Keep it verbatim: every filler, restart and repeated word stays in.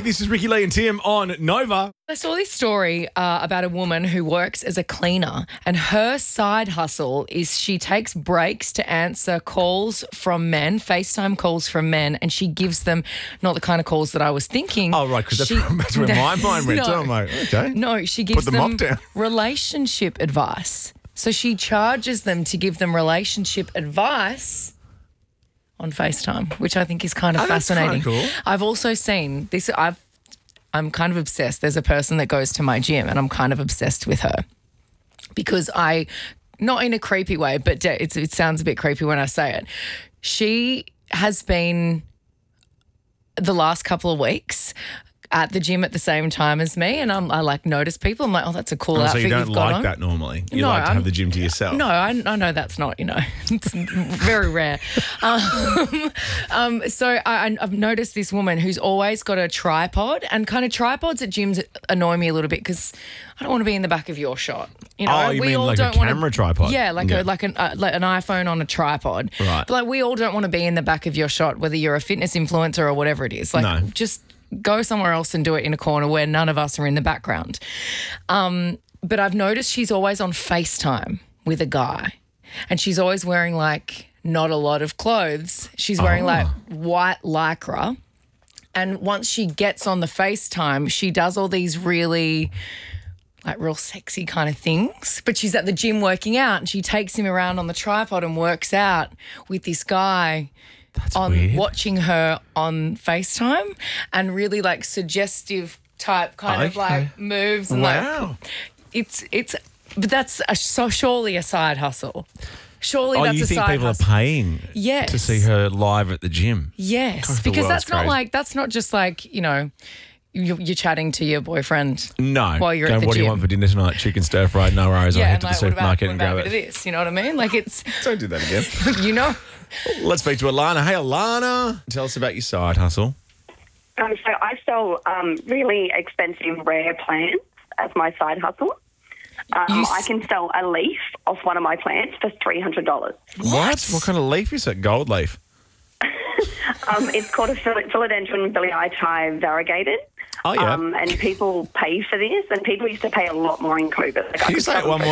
This is Ricky Lee and Tim on Nova. I saw this story uh, about a woman who works as a cleaner, and her side hustle is she takes breaks to answer calls from men, FaceTime calls from men, and she gives them not the kind of calls that I was thinking. Oh, right, because that's, She- that's where my mind went. No. So I'm like, okay. No, she gives the them mop down. relationship advice. So she charges them to give them relationship advice on FaceTime, which I think is kind of Oh, that's fascinating. kinda cool. I've also seen this. I've I'm kind of obsessed. There's a person that goes to my gym, and I'm kind of obsessed with her because I, not in a creepy way, but de- it's, it sounds a bit creepy when I say it. She has been the last couple of weeks at the gym at the same time as me, and I'm, I like notice people. I'm like, oh, that's a cool Oh, so outfit you don't you've got like on. that normally? You No, like to I'm- have the gym to yourself? No, I, I know that's not, you know, it's very rare. Um, um, so I, I've noticed this woman who's always got a tripod, and kind of tripods at gyms annoy me a little bit because I don't want to be in the back of your shot. You know, Oh, you we mean all like a don't wanna- camera tripod? Yeah, like Yeah. a like an uh, like an iPhone on a tripod. Right. But like we all don't want to be in the back of your shot, whether you're a fitness influencer or whatever it is. Like No. just go somewhere else and do it in a corner where none of us are in the background. Um, but I've noticed she's always on FaceTime with a guy, and she's always wearing like not a lot of clothes. She's wearing Oh. like white lycra. And once she gets on the FaceTime, she does all these really like real sexy kind of things. But she's at the gym working out, and she takes him around on the tripod and works out with this guy That's on weird. watching her on FaceTime, and really like suggestive type kind of Okay. like moves. And Wow. like it's it's but that's a, so surely a side hustle. Surely Oh, that's you a think side people hustle. are paying Yes. to see her live at the gym? Yes, God, the because world's that's not crazy. like that's not just like, you know, you- you're chatting to your boyfriend. No. While you're Going, at the what do you gym. want for dinner tonight? Chicken stir fried, no worries. I'll Yeah, head and to the like, what about, supermarket what and about grab a bit it. of this? You know what I mean? Like it's, Don't do that again. you know. Let's speak to Alana. Hey, Alana. Tell us about your side hustle. Um, so I sell um, really expensive rare plants as my side hustle. Um, You s- I can sell a leaf off one of my plants for three hundred dollars. What? What kind of leaf is it? Gold leaf? Um, it's called a phil- philodendron biliatai variegated. Oh, yeah. Um, and people pay for this, and people used to pay a lot more in COVID. Like, I Can you could say it sell them one for more